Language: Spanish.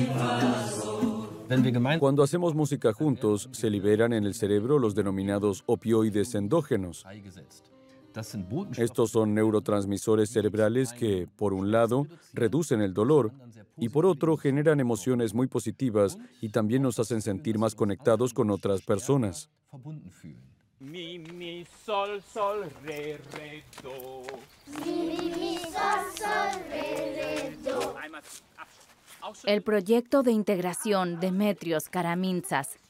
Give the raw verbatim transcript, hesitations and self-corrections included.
Cuando hacemos música juntos, se liberan en el cerebro los denominados opioides endógenos. Estos son neurotransmisores cerebrales que, por un lado, reducen el dolor y por otro, generan emociones muy positivas y también nos hacen sentir más conectados con otras personas. Mi, mi, sol, sol, re, re, do. Mi, mi, mi, sol, sol, re, re, do. El proyecto de integración Demetrios Karamintzas